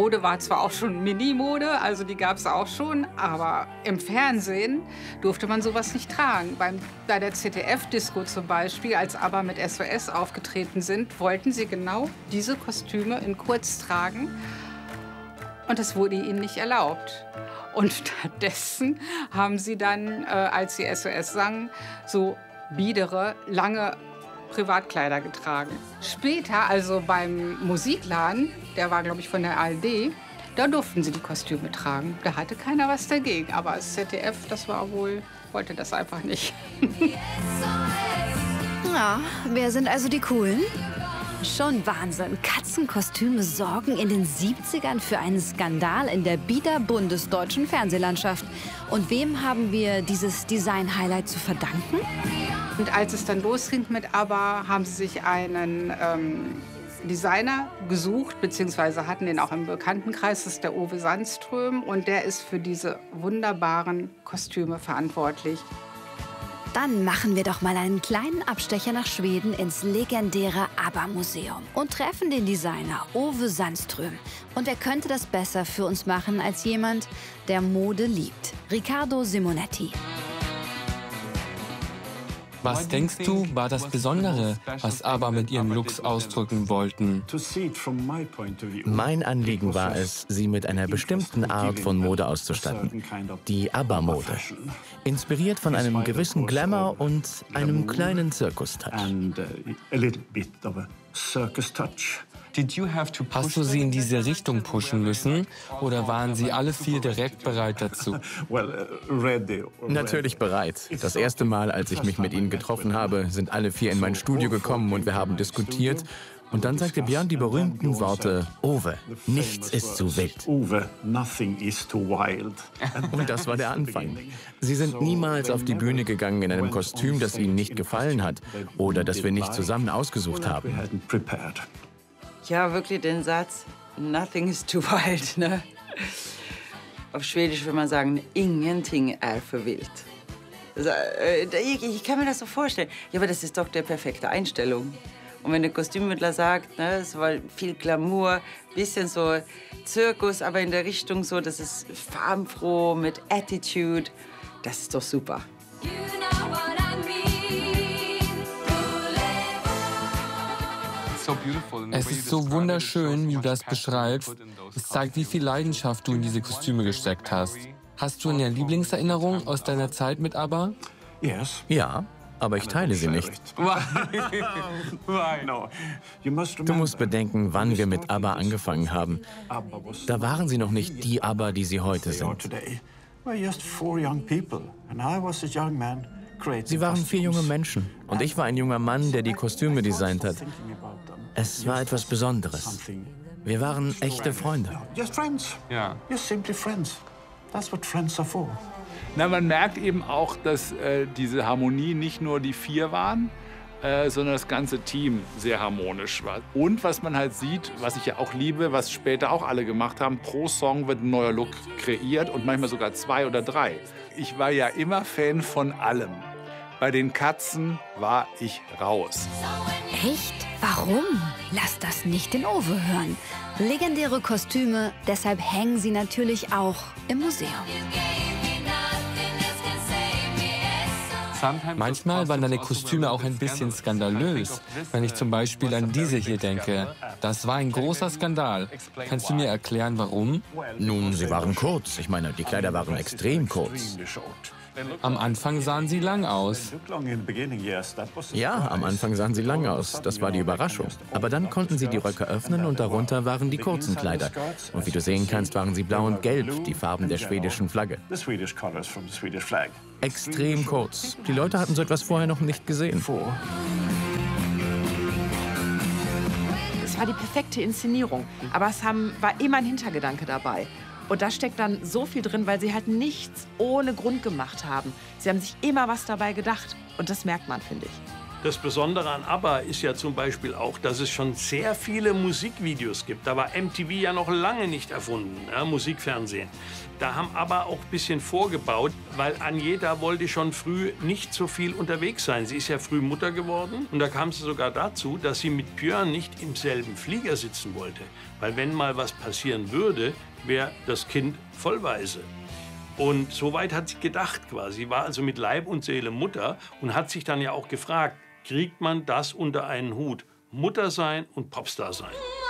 Mode war zwar auch schon Mini-Mode, also die gab es auch schon, aber im Fernsehen durfte man sowas nicht tragen. Bei der ZDF-Disco zum Beispiel, als ABBA mit SOS aufgetreten sind, wollten sie genau diese Kostüme in kurz tragen. Und das wurde ihnen nicht erlaubt. Und stattdessen haben sie dann, als sie SOS sangen, so biedere, lange Privatkleider getragen. Später, also beim Musikladen, der war, glaube ich, von der ARD, da durften sie die Kostüme tragen. Da hatte keiner was dagegen. Aber das ZDF, wollte das einfach nicht. Ja, wer sind also die Coolen? Schon Wahnsinn. Katzenkostüme sorgen in den 70ern für einen Skandal in der biederbundesdeutschen Fernsehlandschaft. Und wem haben wir dieses Design-Highlight zu verdanken? Und als es dann losging mit ABBA, haben sie sich einen Designer gesucht, beziehungsweise hatten den auch im Bekanntenkreis, das ist der Ove Sandström. Und der ist für diese wunderbaren Kostüme verantwortlich. Dann machen wir doch mal einen kleinen Abstecher nach Schweden ins legendäre ABBA-Museum und treffen den Designer Ove Sandström. Und wer könnte das besser für uns machen als jemand, der Mode liebt? Riccardo Simonetti. Was denkst du, war das Besondere, was ABBA mit ihren Looks ausdrücken wollten? Mein Anliegen war es, sie mit einer bestimmten Art von Mode auszustatten. Die ABBA-Mode. Inspiriert von einem gewissen Glamour und einem kleinen Zirkus-Touch. Hast du sie in diese Richtung pushen müssen oder waren sie alle vier direkt bereit dazu? Natürlich bereit. Das erste Mal, als ich mich mit ihnen getroffen habe, sind alle vier in mein Studio gekommen und wir haben diskutiert. Und dann sagte Björn die berühmten Worte, Ove, nichts ist zu wild. Und das war der Anfang. Sie sind niemals auf die Bühne gegangen in einem Kostüm, das ihnen nicht gefallen hat oder das wir nicht zusammen ausgesucht haben. Ja, wirklich den Satz, nothing is too wild, ne? Auf Schwedisch würde man sagen, ingenting är för wild. Also, ich kann mir das so vorstellen. Ja, aber das ist doch die perfekte Einstellung. Und wenn der Kostümmittler sagt, ne, es war viel Glamour, bisschen so Zirkus, aber in der Richtung so, das ist farbenfroh, mit Attitude, das ist doch super. Es ist so wunderschön, wie du das beschreibst. Es zeigt, wie viel Leidenschaft du in diese Kostüme gesteckt hast. Hast du eine Lieblingserinnerung aus deiner Zeit mit ABBA? Ja, aber ich teile sie nicht. Du musst bedenken, wann wir mit ABBA angefangen haben. Da waren sie noch nicht die ABBA, die sie heute sind. Sie waren 4 junge Menschen und ich war ein junger Mann, der die Kostüme designt hat. Es war etwas Besonderes. Wir waren echte Freunde. Ja. Na, man merkt eben auch, dass diese Harmonie nicht nur die 4 waren, sondern das ganze Team sehr harmonisch war. Und was man halt sieht, was ich ja auch liebe, was später auch alle gemacht haben, pro Song wird ein neuer Look kreiert und manchmal sogar 2 oder 3. Ich war ja immer Fan von allem. Bei den Katzen war ich raus. Echt? Warum? Lass das nicht den Ove hören. Legendäre Kostüme, deshalb hängen sie natürlich auch im Museum. Manchmal waren deine Kostüme auch ein bisschen skandalös. Wenn ich zum Beispiel an diese hier denke. Das war ein großer Skandal. Kannst du mir erklären, warum? Nun, sie waren kurz. Ich meine, die Kleider waren extrem kurz. Am Anfang sahen sie lang aus. Ja, am Anfang sahen sie lang aus. Das war die Überraschung. Aber dann konnten sie die Röcke öffnen und darunter waren die kurzen Kleider. Und wie du sehen kannst, waren sie blau und gelb, die Farben der schwedischen Flagge. Extrem kurz. Die Leute hatten so etwas vorher noch nicht gesehen. Es war die perfekte Inszenierung, aber war immer ein Hintergedanke dabei. Und da steckt dann so viel drin, weil sie halt nichts ohne Grund gemacht haben. Sie haben sich immer was dabei gedacht. Und das merkt man, finde ich. Das Besondere an ABBA ist ja zum Beispiel auch, dass es schon sehr viele Musikvideos gibt. Da war MTV ja noch lange nicht erfunden, ja, Musikfernsehen. Da haben ABBA auch ein bisschen vorgebaut, weil Agneta wollte schon früh nicht so viel unterwegs sein. Sie ist ja früh Mutter geworden und da kam es sogar dazu, dass sie mit Björn nicht im selben Flieger sitzen wollte. Weil wenn mal was passieren würde, wäre das Kind vollweise. Und so weit hat sie gedacht quasi. Sie war also mit Leib und Seele Mutter und hat sich dann ja auch gefragt, kriegt man das unter einen Hut? Mutter sein und Popstar sein.